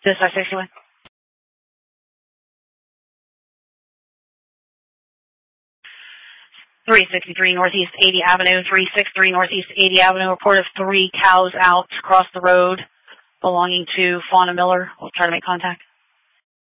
This I-61. 363 Northeast 80 Avenue, 363 Northeast 80 Avenue. Report of 3 cows out across the road belonging to Fauna Miller. We'll try to make contact.